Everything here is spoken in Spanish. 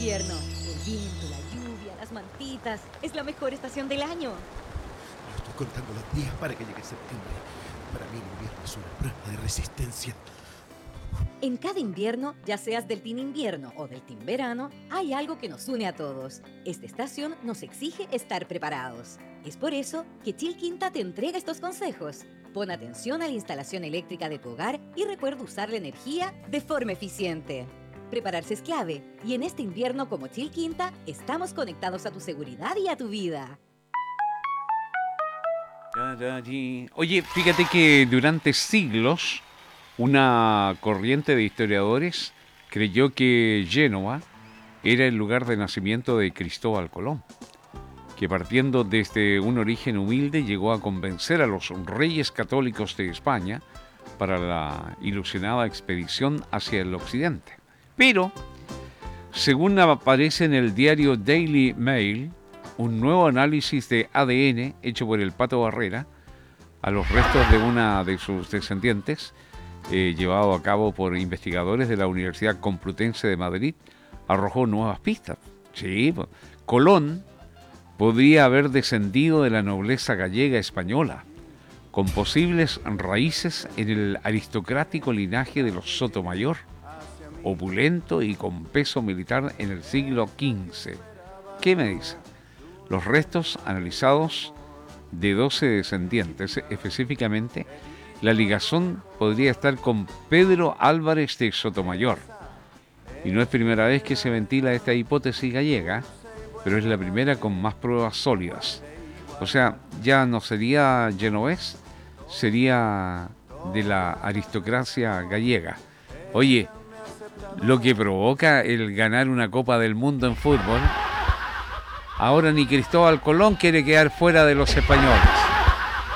invierno. El viento, la lluvia, las mantitas. Es la mejor estación del año. Yo estoy contando los días para que llegue septiembre. Para mí el invierno es una prueba de resistencia. En cada invierno, ya seas del team invierno o del team verano, hay algo que nos une a todos. Esta estación nos exige estar preparados. Es por eso que Chilquinta te entrega estos consejos. Pon atención a la instalación eléctrica de tu hogar y recuerda usar la energía de forma eficiente. Prepararse es clave y en este invierno como Chilquinta estamos conectados a tu seguridad y a tu vida. Oye, fíjate que durante siglos una corriente de historiadores creyó que Génova era el lugar de nacimiento de Cristóbal Colón, que partiendo desde un origen humilde llegó a convencer a los reyes católicos de España para la ilusionada expedición hacia el occidente. Pero, según aparece en el diario Daily Mail, un nuevo análisis de ADN hecho por el Pato Barrera a los restos de una de sus descendientes, llevado a cabo por investigadores de la Universidad Complutense de Madrid, arrojó nuevas pistas. Sí, Colón podría haber descendido de la nobleza gallega española, con posibles raíces en el aristocrático linaje de los Sotomayor, opulento y con peso militar en el siglo XV. ¿Qué me dice? Los restos analizados de 12 descendientes, específicamente, la ligazón podría estar con Pedro Álvarez de Sotomayor. Y no es primera vez que se ventila esta hipótesis gallega, pero es la primera con más pruebas sólidas. O sea, ya no sería genovés, sería de la aristocracia gallega. Oye, lo que provoca el ganar una Copa del Mundo en fútbol, ahora ni Cristóbal Colón quiere quedar fuera de los españoles.